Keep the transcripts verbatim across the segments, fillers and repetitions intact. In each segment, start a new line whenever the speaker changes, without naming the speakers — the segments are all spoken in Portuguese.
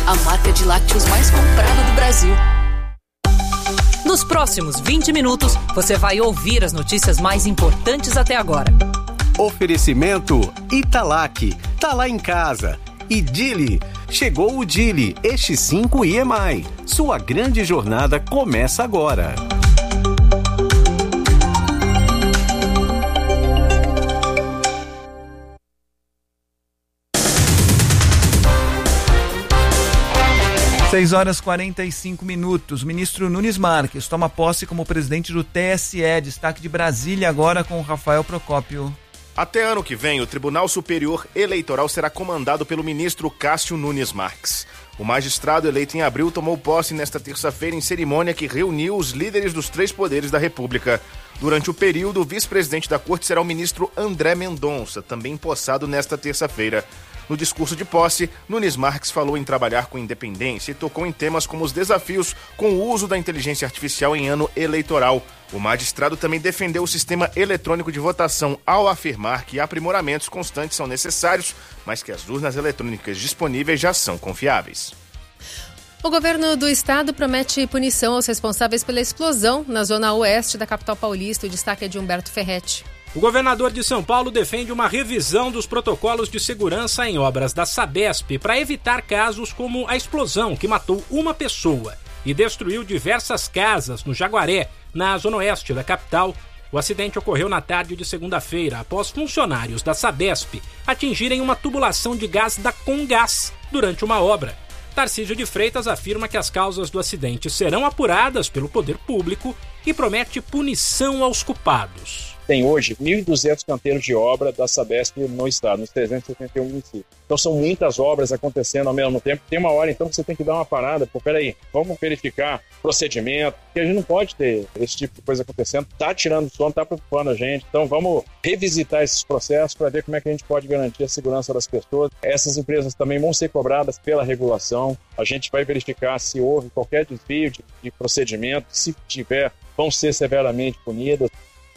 a marca de lácteos mais comprada do Brasil.
Nos próximos vinte minutos, você vai ouvir as notícias mais importantes até agora.
Oferecimento Italac, tá lá em casa. E Dili, chegou o Dili E X cinco I M I. Sua grande jornada começa agora.
seis horas e quarenta e cinco minutos. O ministro Nunes Marques toma posse como presidente do T S E. Destaque de Brasília agora com o Rafael Procópio.
Até ano que vem, o Tribunal Superior Eleitoral será comandado pelo ministro Cássio Nunes Marques. O magistrado eleito em abril tomou posse nesta terça-feira em cerimônia que reuniu os líderes dos três poderes da República. Durante o período, o vice-presidente da corte será o ministro André Mendonça, também empossado nesta terça-feira. No discurso de posse, Nunes Marques falou em trabalhar com independência e tocou em temas como os desafios com o uso da inteligência artificial em ano eleitoral. O magistrado também defendeu o sistema eletrônico de votação ao afirmar que aprimoramentos constantes são necessários, mas que as urnas eletrônicas disponíveis já são confiáveis.
O governo do estado promete punição aos responsáveis pela explosão na zona oeste da capital paulista. O destaque é de Humberto Ferretti.
O governador de São Paulo defende uma revisão dos protocolos de segurança em obras da Sabesp para evitar casos como a explosão que matou uma pessoa e destruiu diversas casas no Jaguaré, na zona oeste da capital. O acidente ocorreu na tarde de segunda-feira, após funcionários da Sabesp atingirem uma tubulação de gás da Comgás durante uma obra. Tarcísio de Freitas afirma que as causas do acidente serão apuradas pelo poder público e promete punição aos culpados.
Tem hoje mil e duzentos canteiros de obra da Sabesp no estado, nos trezentos e setenta e um municípios. Então são muitas obras acontecendo ao mesmo tempo. Tem uma hora então que você tem que dar uma parada. Pô, peraí, vamos verificar procedimento, porque a gente não pode ter esse tipo de coisa acontecendo. Tá tirando sono, tá preocupando a gente. Então vamos revisitar esses processos para ver como é que a gente pode garantir a segurança das pessoas. Essas empresas também vão ser cobradas pela regulação. A gente vai verificar se houve qualquer desvio de, de procedimento. Se tiver, vão ser severamente punidas.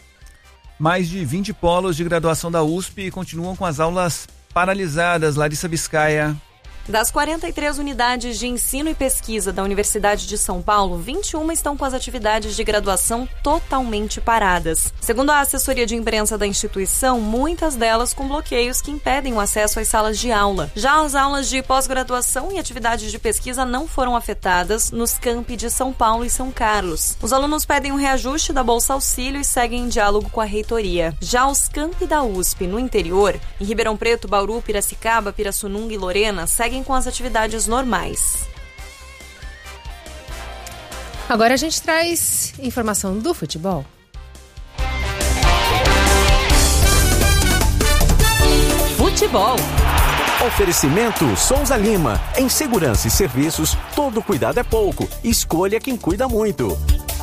Mais de vinte polos de graduação da U S P continuam com as aulas paralisadas. Larissa Biscaia.
Das quarenta e três unidades de ensino e pesquisa da Universidade de São Paulo, vinte e uma estão com as atividades de graduação totalmente paradas. Segundo a assessoria de imprensa da instituição, muitas delas com bloqueios que impedem o acesso às salas de aula. Já as aulas de pós-graduação e atividades de pesquisa não foram afetadas nos campi de São Paulo e São Carlos. Os alunos pedem um reajuste da Bolsa Auxílio e seguem em diálogo com a reitoria. Já os campi da U S P no interior, em Ribeirão Preto, Bauru, Piracicaba, Pirassununga e Lorena, seguem com as atividades normais.
Agora a gente traz informação do futebol.
Futebol.
Oferecimento Souza Lima. Em segurança e serviços, todo cuidado é pouco. Escolha quem cuida muito.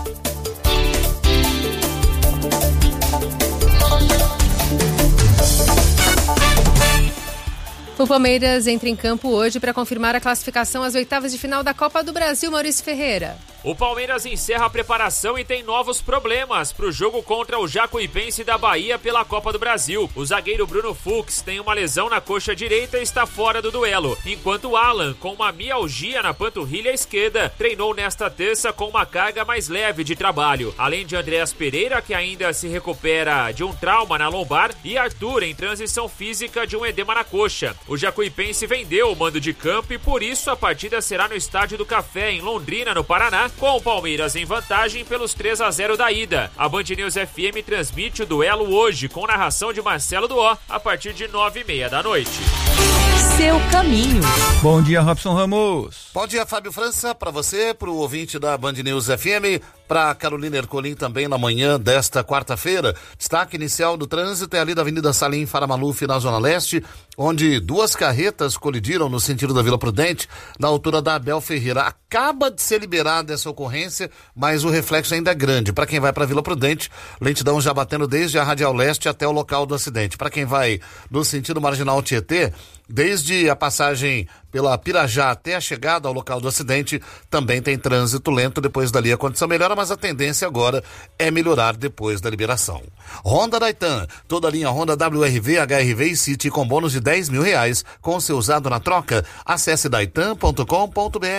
O Palmeiras entra em campo hoje para confirmar a classificação às oitavas de final da Copa do Brasil. Maurício Ferreira.
O Palmeiras encerra a preparação e tem novos problemas para o jogo contra o Jacuipense da Bahia pela Copa do Brasil. O zagueiro Bruno Fux tem uma lesão na coxa direita e está fora do duelo, enquanto o Alan, com uma mialgia na panturrilha esquerda, treinou nesta terça com uma carga mais leve de trabalho. Além de Andréas Pereira, que ainda se recupera de um trauma na lombar, e Arthur, em transição física de um edema na coxa. O Jacuipense vendeu o mando de campo e por isso a partida será no Estádio do Café, em Londrina, no Paraná, com o Palmeiras em vantagem pelos três a zero da ida. A Band News F M transmite o duelo hoje, com narração de Marcelo Duó, a partir de nove e meia da noite.
Seu caminho.
Bom dia, Robson Ramos.
Bom dia, Fábio França, para você, para o ouvinte da Band News F M, para Carolina Ercolim também na manhã desta quarta-feira. Destaque inicial do trânsito é ali da Avenida Salim Faramaluf, na Zona Leste, onde duas carretas colidiram no sentido da Vila Prudente, na altura da Abel Ferreira. Acaba de ser liberada essa ocorrência, mas o reflexo ainda é grande. Para quem vai para a Vila Prudente, lentidão já batendo desde a Radial Leste até o local do acidente. Para quem vai no sentido Marginal Tietê, desde a passagem pela Pirajá até a chegada ao local do acidente, também tem trânsito lento. Depois dali a condição melhora, mas a tendência agora é melhorar depois da liberação. Honda Daitan, toda a linha Honda W R V, H R V e City com bônus de dez mil reais com seu usado na troca. Acesse daitan ponto com ponto br.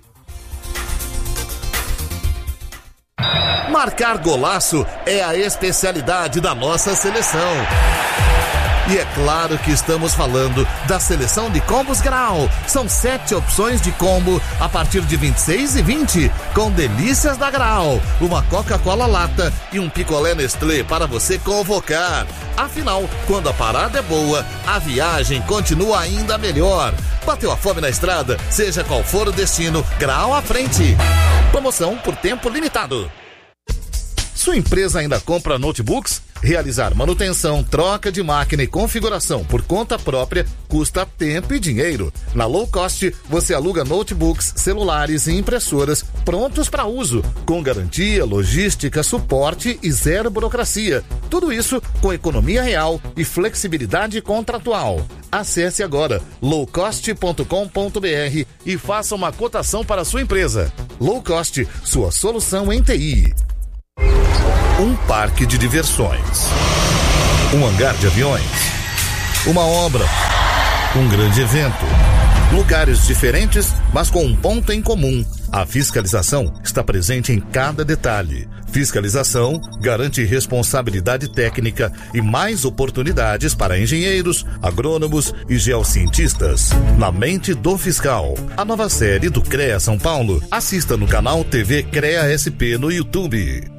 Marcar golaço é a especialidade da nossa seleção. E é claro que estamos falando da seleção de combos Grau. São sete opções de combo a partir de vinte e seis e vinte, com delícias da Grau, uma Coca-Cola lata e um picolé Nestlé para você convocar. Afinal, quando a parada é boa, a viagem continua ainda melhor. Bateu a fome na estrada, seja qual for o destino, Grau à frente. Promoção por tempo limitado. Sua empresa ainda compra notebooks? Realizar manutenção, troca de máquina e configuração por conta própria custa tempo e dinheiro. Na Low Cost, você aluga notebooks, celulares e impressoras prontos para uso, com garantia, logística, suporte e zero burocracia. Tudo isso com economia real e flexibilidade contratual. Acesse agora low cost ponto com ponto br e faça uma cotação para a sua empresa. Low Cost, sua solução em T I. Um parque de diversões, um hangar de aviões, uma obra, um grande evento. Lugares diferentes, mas com um ponto em comum. A fiscalização está presente em cada detalhe. Fiscalização garante responsabilidade técnica e mais oportunidades para engenheiros, agrônomos e geocientistas. Na mente do fiscal, a nova série do CREA São Paulo. Assista no canal T V CREA S P no YouTube.